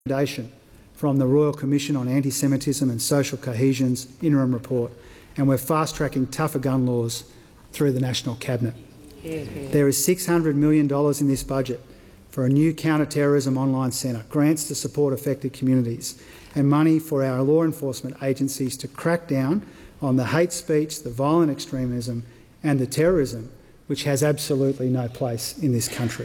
recommendation from the Royal Commission on Anti-Semitism and Social Cohesion's interim report, and we're fast-tracking tougher gun laws through the National Cabinet. There is $600 million in this budget for a new counter-terrorism online centre, grants to support affected communities, and money for our law enforcement agencies to crack down on the hate speech, the violent extremism and the terrorism which has absolutely no place in this country.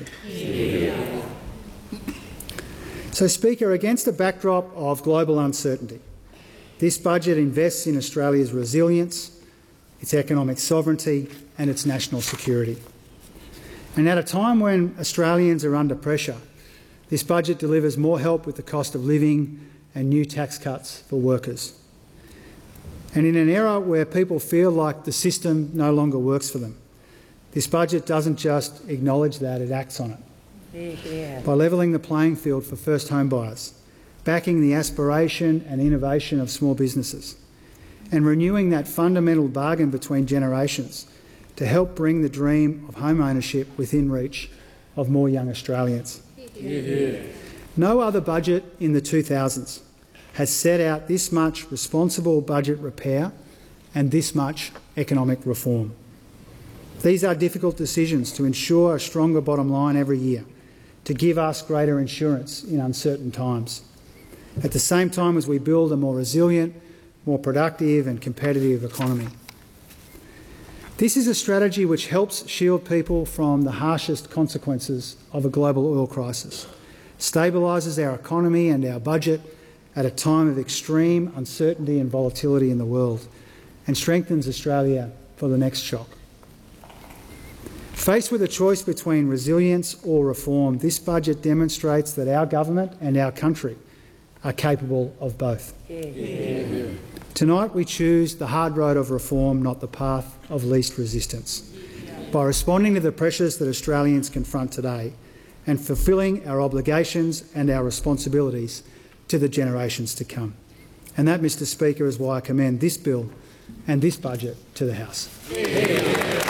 So, Speaker, against a backdrop of global uncertainty, this budget invests in Australia's resilience, its economic sovereignty and its national security. And at a time when Australians are under pressure, this budget delivers more help with the cost of living and new tax cuts for workers. And in an era where people feel like the system no longer works for them, this budget doesn't just acknowledge that, it acts on it. By levelling the playing field for first home buyers, backing the aspiration and innovation of small businesses, and renewing that fundamental bargain between generations to help bring the dream of home ownership within reach of more young Australians. No other budget in the 2000s has set out this much responsible budget repair and this much economic reform. These are difficult decisions to ensure a stronger bottom line every year, to give us greater insurance in uncertain times, at the same time as we build a more resilient, more productive and competitive economy. This is a strategy which helps shield people from the harshest consequences of a global oil crisis, stabilises our economy and our budget at a time of extreme uncertainty and volatility in the world, and strengthens Australia for the next shock. Faced with a choice between resilience or reform, this budget demonstrates that our government and our country are capable of both. Tonight we choose the hard road of reform, not the path of least resistance, by responding to the pressures that Australians confront today and fulfilling our obligations and our responsibilities to the generations to come. And that, Mr Speaker, is why I commend this bill and this budget to the House.